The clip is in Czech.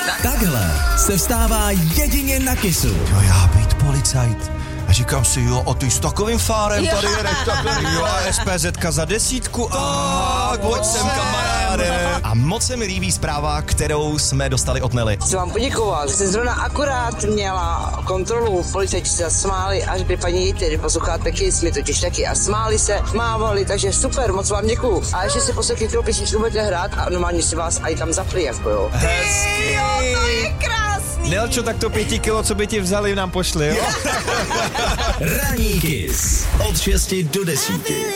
Takhle se vstává jedině na Kissu. Jo, já být policajt. A říkám si, jo, a ty s takovým fárem tady jedeš takhle, jo, a SPZka za 10. Tak, pojď sem, kamaráde. A moc se mi líbí zpráva, kterou jsme dostali od Nelly. Chci vám poděkovat. Jsem zrovna akorát měla kontrolu, policajti se smáli, až by paní Jejte, kdy posloucháte Kiss, my totiž taky, a smáli se, mávali, takže super, moc vám děkuju. A ještě si poslechli, kterou písničku budete hrát a normálně si vás i tam zapli, jako jo. Hezky. Jo, to je krásný. Nelčo, tak to 5 kilo, co by ti vzali, nám pošli, jo? Ranní Kiss od 6 do 10.